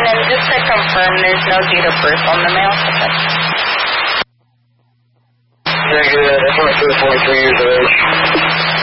then just to confirm, there's no date of birth on the mail ticket. Negative. That's only 43 years of age.